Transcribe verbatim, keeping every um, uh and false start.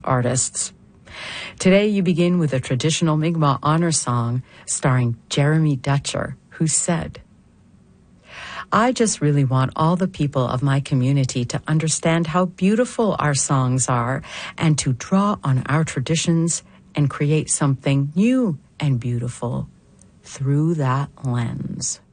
artists. Today you begin with a traditional Mi'kmaq honor song starring Jeremy Dutcher, who said, "I just really want all the people of my community to understand how beautiful our songs are and to draw on our traditions and create something new and beautiful through that lens."